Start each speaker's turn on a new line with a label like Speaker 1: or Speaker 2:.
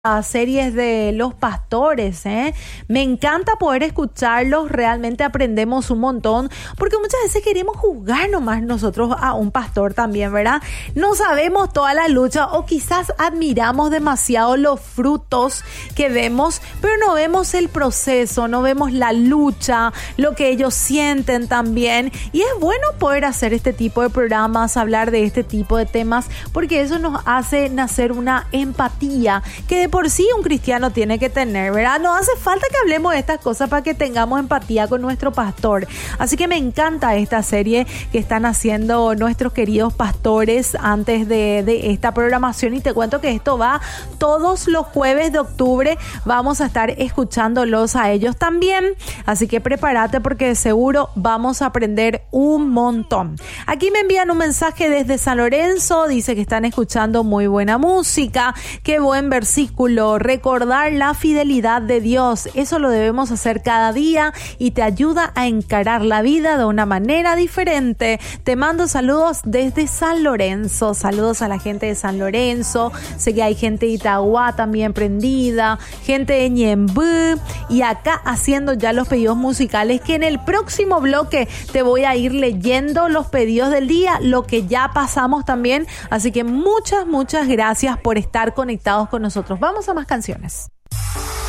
Speaker 1: Series de los pastores, ¿eh? Me encanta poder escucharlos, realmente aprendemos un montón, porque muchas veces queremos juzgar nomás nosotros a un pastor también, ¿verdad? No sabemos toda la lucha o quizás admiramos demasiado los frutos que vemos, pero no vemos el proceso, no vemos la lucha, lo que ellos sienten también, y es bueno poder hacer este tipo de programas, hablar de este tipo de temas, porque eso nos hace nacer una empatía que de por sí un cristiano tiene que tener, ¿verdad? No hace falta que hablemos de estas cosas para que tengamos empatía con nuestro pastor. Así que me encanta esta serie que están haciendo nuestros queridos pastores antes de esta programación, y te cuento que esto va todos los jueves de octubre. Vamos a estar escuchándolos a ellos también, así que prepárate porque de seguro vamos a aprender un montón. Aquí me envían un mensaje desde San Lorenzo, dice que están escuchando muy buena música, qué buen versículo. Recordar la fidelidad de Dios, eso lo debemos hacer cada día y te ayuda a encarar la vida de una manera diferente. Te mando saludos desde San Lorenzo, saludos a la gente de San Lorenzo, sé que hay gente de Itagua también prendida, gente de Ñemby, y acá haciendo ya los pedidos musicales, que en el próximo bloque te voy a ir leyendo los pedidos del día, lo que ya pasamos también, así que muchas gracias por estar conectados con nosotros. Vamos a más canciones.